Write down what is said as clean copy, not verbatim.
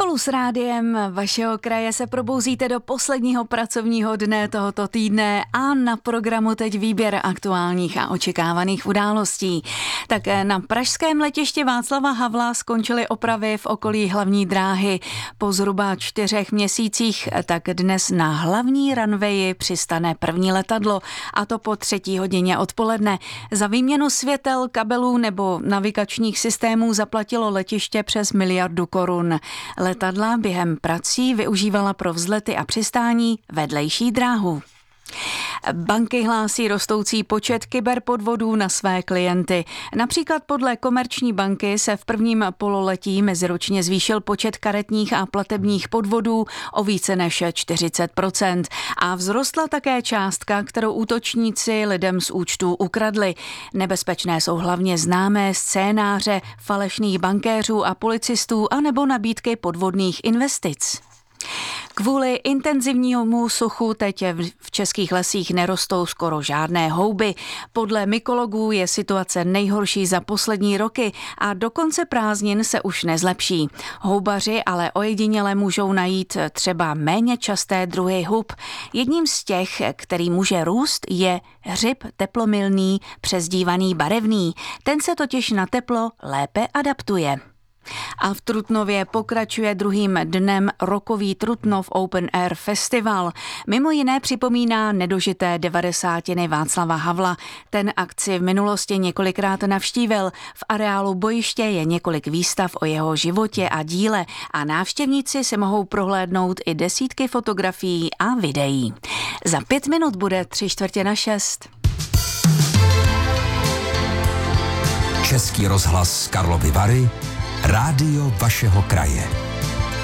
Spolu s rádiem vašeho kraje se probouzíte do posledního pracovního dne tohoto týdne a na programu teď výběr aktuálních a očekávaných událostí. Tak na pražském letišti Václava Havla skončily opravy v okolí hlavní dráhy. Po zhruba 4 měsících tak dnes na hlavní runwayi přistane první letadlo, a to po 3. hodině odpoledne. Za výměnu světel, kabelů nebo navigačních systémů zaplatilo letiště přes 1 miliardu korun. Letadla během prací využívala pro vzlety a přistání vedlejší dráhu. Banky hlásí rostoucí počet kyberpodvodů na své klienty. Například podle Komerční banky se v prvním pololetí meziročně zvýšil počet karetních a platebních podvodů o více než 40% a vzrostla také částka, kterou útočníci lidem z účtů ukradli. Nebezpečné jsou hlavně známé scénáře falešných bankéřů a policistů anebo nabídky podvodných investic. Kvůli intenzivnímu suchu teď v českých lesích nerostou skoro žádné houby. Podle mykologů je situace nejhorší za poslední roky a do konce prázdnin se už nezlepší. Houbaři ale ojediněle můžou najít třeba méně časté druhy hub. Jedním z těch, který může růst, je hřib teplomilný, přezdívaný barevný. Ten se totiž na teplo lépe adaptuje. A v Trutnově pokračuje druhým dnem rokový Trutnov Open Air Festival. Mimo jiné připomíná nedožité 90. Václava Havla. Ten akci v minulosti několikrát navštívil. V areálu bojiště je několik výstav o jeho životě a díle a návštěvníci si mohou prohlédnout i desítky fotografií a videí. Za 5 minut bude 5:45. Český rozhlas Karlovy Vary, rádio vašeho kraje.